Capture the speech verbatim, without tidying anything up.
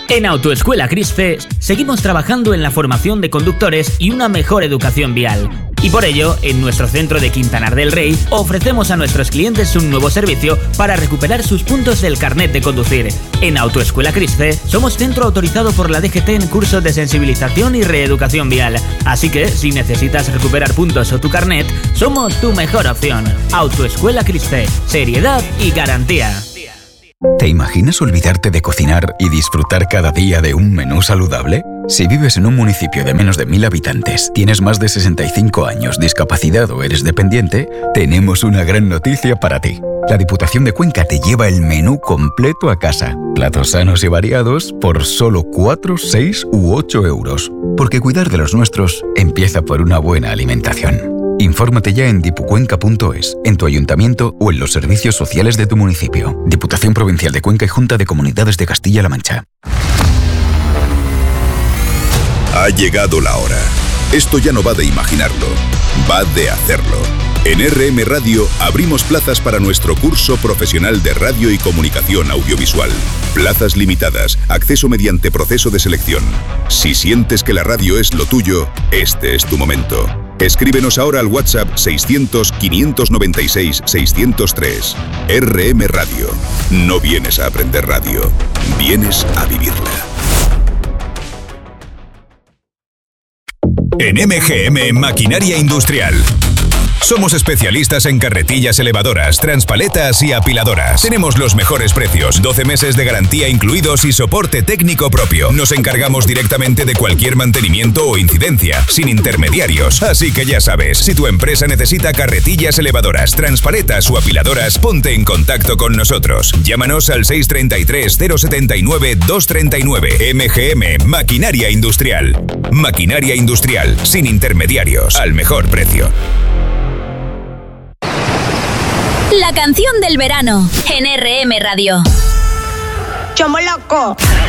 En Autoescuela Crisfe seguimos trabajando en la formación de conductores y una mejor educación vial. Y por ello, en nuestro centro de Quintanar del Rey, ofrecemos a nuestros clientes un nuevo servicio para recuperar sus puntos del carnet de conducir. En Autoescuela Crisfe somos centro autorizado por la D G T en cursos de sensibilización y reeducación vial. Así que, si necesitas recuperar puntos o tu carnet, somos tu mejor opción. Autoescuela Crisfe, seriedad y garantía. ¿Te imaginas olvidarte de cocinar y disfrutar cada día de un menú saludable? Si vives en un municipio de menos de mil habitantes, tienes más de sesenta y cinco años, discapacidad o eres dependiente, tenemos una gran noticia para ti. La Diputación de Cuenca te lleva el menú completo a casa. Platos sanos y variados por solo cuatro, seis u ocho euros. Porque cuidar de los nuestros empieza por una buena alimentación. Infórmate ya en dipucuenca punto es, en tu ayuntamiento o en los servicios sociales de tu municipio. Diputación Provincial de Cuenca y Junta de Comunidades de Castilla-La Mancha. Ha llegado la hora. Esto ya no va de imaginarlo, va de hacerlo. En R M Radio abrimos plazas para nuestro curso profesional de radio y comunicación audiovisual. Plazas limitadas, acceso mediante proceso de selección. Si sientes que la radio es lo tuyo, este es tu momento. Escríbenos ahora al WhatsApp seiscientos, quinientos noventa y seis, seiscientos tres. R M Radio. No vienes a aprender radio, vienes a vivirla. En M G M Maquinaria Industrial. Somos especialistas en carretillas elevadoras, transpaletas y apiladoras. Tenemos los mejores precios, doce meses de garantía incluidos y soporte técnico propio. Nos encargamos directamente de cualquier mantenimiento o incidencia, sin intermediarios. Así que ya sabes, si tu empresa necesita carretillas elevadoras, transpaletas o apiladoras, ponte en contacto con nosotros. Llámanos al seis tres tres, cero siete nueve, dos tres nueve. M G M Maquinaria Industrial. Maquinaria Industrial, sin intermediarios, al mejor precio. La canción del verano en R M Radio. ¡Chomo loco!